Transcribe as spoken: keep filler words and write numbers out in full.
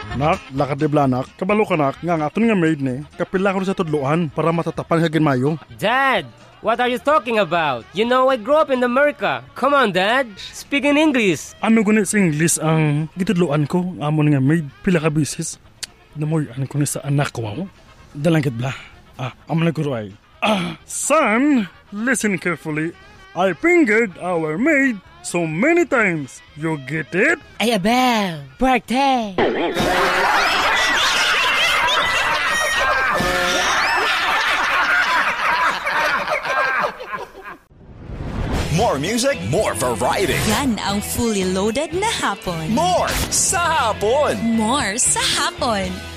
Nak, lakad di blanak, kabalo ka nak, nga nga aton nga maid ni, kapila ko sa tudloan para matatapan hagin mayo. Dad, what are you talking about? You know I grew up in America. Come on, Dad. Speak in English. Ano gunit sa English ang gitudloan ko, amon nga maid, pila ka bisis. Namoy, ano ko ni sa anak ko ako? Dalangkit bla. Ah, amon na guro ay. Ah, son, listen carefully. I fingered our maid so many times. You get it? Ay, Abel. Birthday. More music, more variety. Yan ang fully loaded na hapon. More sa hapon. More sa hapon.